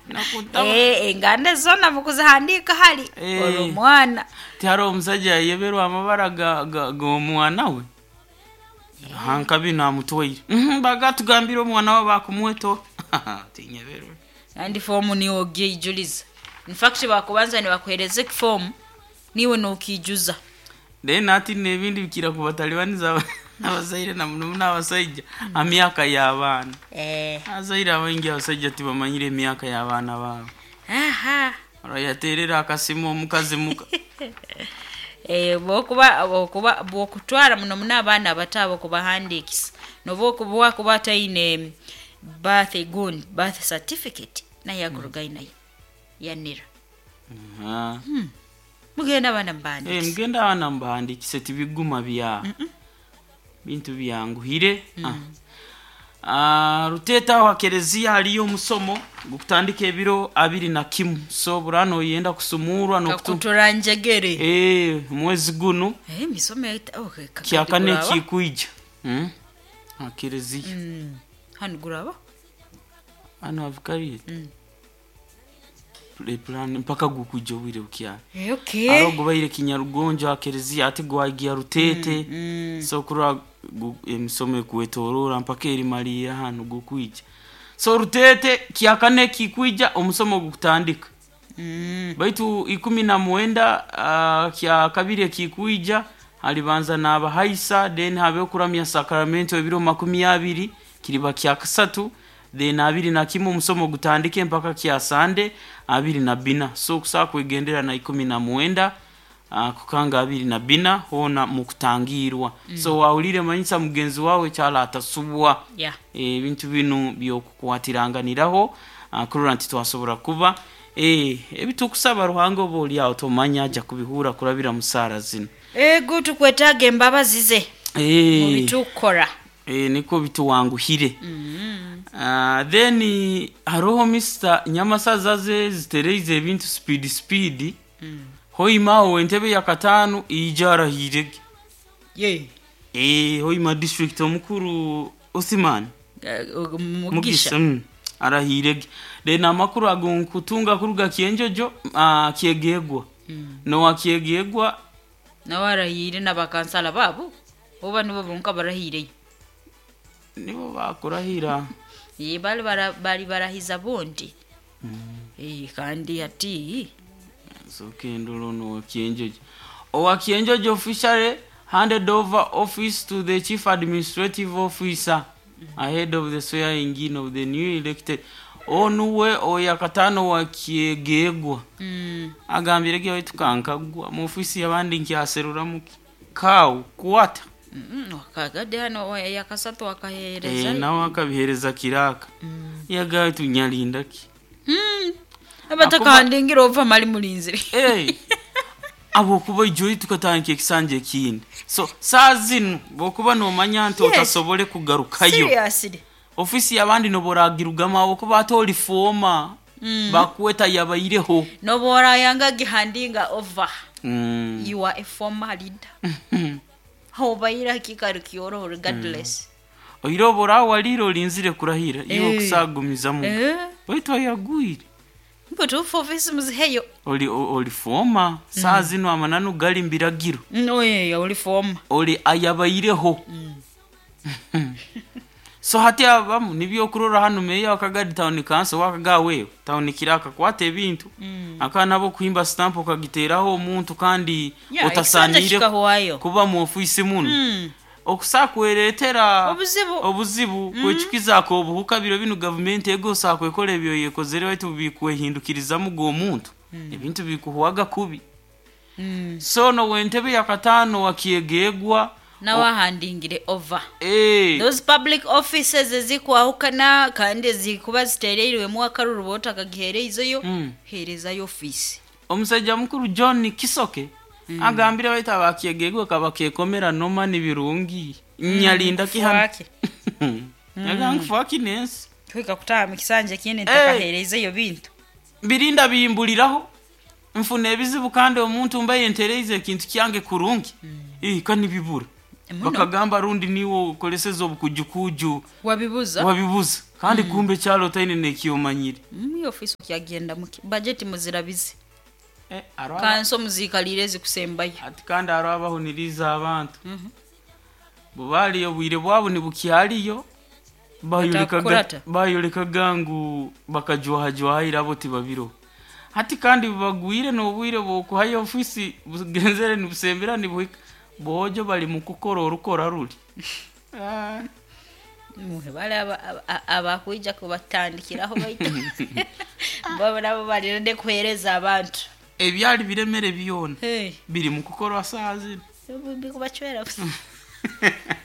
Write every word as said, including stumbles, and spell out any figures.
nakutaba eh ingane zona mukuzihandika hali oro mwana taro omusajja yeberwa amabara ga go mwana we hanka bina mutoyire mhm bagatugambira omwana wa bakumweto tinyeberwa andi form ni ogie ijuliza in fact bakubanza ni bakuhereze form niwe no kijuza then ati nebindi bikira kubataliwaniza abazaire na muno n'abasajja amyaka y'abana eh azaire abangi abasajja tibamanyire emyaka y'abana babo aha arayaterera akasimu omukazi muka eh bokuba bokuba bokutwara muno n'abana batabo kubahandikisa no bokuba kubata ine birth gun birth certificate na yakurugaina yanira aha hmm. mugenda bana mbandi eh mugenda bana mbandi kiseti biguma bya mm -mm. bintu byanguhire mm. ah ruteta wa kerezia aliyo musomo gukutandika ebiro abiri na kimu so burano yenda kusumurwa no kuturanjegere eh mwezi guno eh misome okay kyakane kikuija mm akerezia mm hanuguraba ano avikari mm le plan mpaka gukuja wire ukya eh okay arogo bayire kinyarugonjo akerezia ati gwagiya rutete mm, mm. so kura emisome kuetorora mpaka eri Maria hano gukwija so rutete kyakane kikuija omusomo gukutandika mm. baitu ikumi na mwenda uh, kya kabiri kikuija alibanza naba haisa then habe okuramya sakramento ebiro makumi abiri kiriba kya kasatu then abiri na kimu omusomo gutandike mpaka kya sande abiri na bina so kusako igendera na ikumi na mwenda Uh, kukanga abiri na bina hona mukutangirwa mm. so waulire manyisa mugenzi wawe cyala atasubwa yeah. eh bintu binu byo kukwatiranganiraho uh, kuranti twasobora kuba eh ebitukusaba ruhango boli automanya aja kubihura kurabira musara zino eh gutu kwetage mbabazize eh mu bitukora eh niko bitu wangu hire mm uh, then haroho mister nyamasaza ze zitereize bintu speed speed mm hoima wentebe ya katanu ijara hirege ye eh hoima district omukuru Othman uh, mugisha mm, ara hirege de na makuru agunkutunga kuruga kienjojo uh, kiegegwa mm. no wakiegegwa na warahire nabakansala babu oba nibo bonka barahire nibo bakurahira ye bali bara bali barahiza bondi mm. eh kandi ati so kendolo no kienjojo o kienjojo officially handed over office to the chief administrative officer mm. ahead of the swearing in of the new elected onuwe o yakatano wa kiegegwa mm. agambire gyo tukankagwa mu office yabandi nkyaserura mu kaw kuwata mm wakagade hano yakasatu akahereza eh nawe akabihereza kiraka mm. yaga tunyalinda ki mm. abataka ndingira ova mali mulinzire eh abo kuba ijoyi tukatanke kisanje kindi so sazino bokuba no manyanto yes. Tasobole kugarukayo seriously office yabandi no boragirugama abo kuba atori forma mm. bakweta yabayireho no bora yanga gihandinga over mm. you are a former leader how bayira kikaru kiyoro regardless mm. oyiro bora waliro linzire kurahira iyo hey. Kusagumiza mu eh baitwa yaguire mboto office muziheyo oli oli forma mm. sazino amananu gali mbiragiro no ye oli forma oli ayabayireho mm. so hati abamu nibyo kurora hano meya wakagadi town council wakagawe town kiraka kwate bintu mm. akana bo kuimba stamp okagiteraho omuntu kandi yeah, otasanire kuba mu office muno mm. okusakweretera obuzibu obuzibu mm. kwechikiza ko obuhuka biro bino government ego sakwekole ebyo yekozere wetu bikwehindukiriza mu go muntu mm. ebintu bikuhuaga kubi mm. so no wentebe ya katano wakiegegwa na wahandingire over eh those public offices ezikwaukana kandi zikuba zitereirwe mu akaruru bota kagihereizo yo mm. hereza yo office omusajja mukuru John Kisoke mm. agambira baita bakiegegwa kabakekomera noma nibirungi mm. nyalinda kihana yagang fuckiness twika kutama kisanje kine takahereza yo bintu birinda biyimbuliraho mfune ebizibu kandi omuntu mbaye entereize kintu kyange kurungi mm. eh kandi bibura bakagamba rundi niwo koleseza obukujukuju wabibuza wabibuza kandi mm. kumbe cyalo taine nekiyomanyire mu office kyagenda mu budget muzirabize eh arwa kanso muzikalirezi kusembayo ati kandi arwa abahuniriza abantu mhm mm bubali obwire bwabo ni bukyaliyo bayoleka bayoleka gangu bakajwa hajwa irabo tibabiro ati kandi bagwire no bwire boko hayo office bugenzere ni busembera ni buhika bojo bali mukukora urukora ruri ah muhe bali abakwija kubatandikiraho bayita babo nabo bali nde kwereza abantu ebyali biremere byona biri mukukora asazi bikubachwera